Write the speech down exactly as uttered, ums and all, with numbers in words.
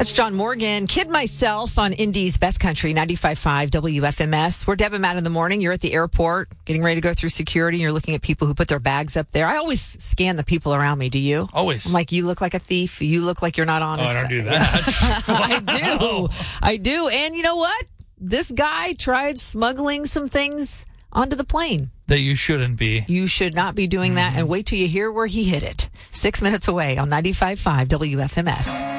That's John Morgan. Kid myself on Indy's Best Country, ninety-five point five W F M S. We're Deb and Matt in the morning. You're at the airport, getting ready to go through security. And you're looking at people who put their bags up there. I always scan the people around me. Do you? Always. I'm like, you look like a thief. You look like you're not honest. Oh, I don't do that. I do. I do. And you know what? This guy tried smuggling some things onto the plane. That you shouldn't be. You should not be doing that. And wait till you hear where he hit it. Six minutes away on ninety-five point five W F M S.